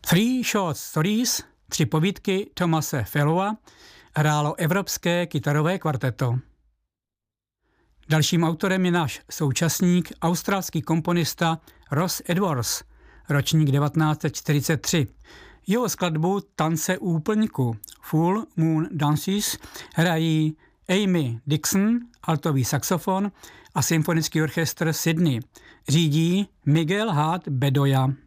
Three Short Stories, 3 povídky Thomase Fellowa, hrálo Evropské kytarové kvarteto. Dalším autorem je náš současník, australský komponista Ross Edwards, ročník 1943. Jeho skladbu Tance úplňku Full Moon Dances hrají Amy Dixon, altový saxofon a symfonický orchestr Sydney. Řídí Miguel Hart Bedoya.